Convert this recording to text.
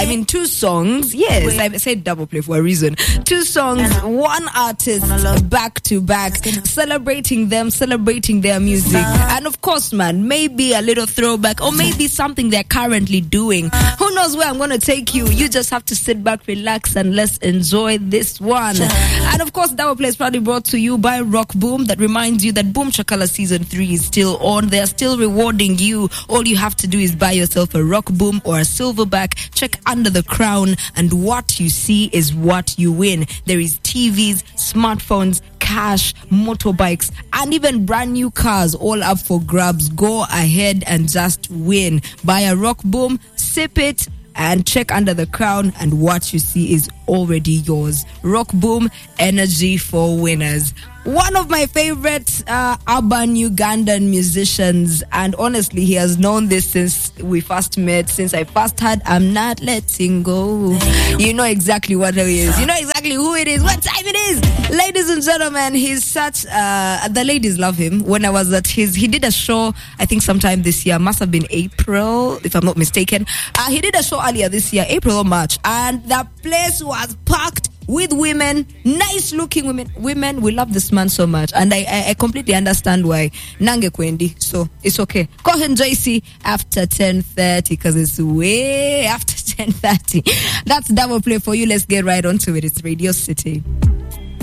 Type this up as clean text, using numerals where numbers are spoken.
I mean, 2 songs. Yes, I said double play for a reason. 2 songs, 1 artist, back to back, celebrating them, celebrating their music. And of course, man, maybe a little throwback or maybe something they're currently doing. Who knows where I'm going to take you? You just have to sit back, relax, and let's enjoy this one. And of course, Double Play is probably brought to you by Rock Boom. That reminds you that Boom Chakala Season 3 is still on. They're still rewarding you. All you have to do is buy yourself a Rock Boom or a Silverback. Check under the crown, and what you see is what you win. There is TVs, smartphones, cash, motorbikes, and even brand new cars all up for grabs. Go ahead and just win. Buy a Rock Boom, sip it, and check under the crown, and what you see is already yours. Rock Boom, energy for winners. One of my favorite urban Ugandan musicians, and honestly, he has known this since we first met, since I first heard I'm Not Letting Go. You know exactly what he is. You know exactly who it is, what time it is. Ladies and gentlemen, he's such, the ladies love him. When I was at he did a show, I think sometime this year, must have been April, if I'm not mistaken. He did a show earlier this year, April or March, and the place was packed with women, nice looking women. We love this man so much, and I completely understand why. Nange kwendi, so it's okay. Call him JC after 10:30, because it's way after 10:30. That's Double Play for you. Let's get right onto it. It's Radio City.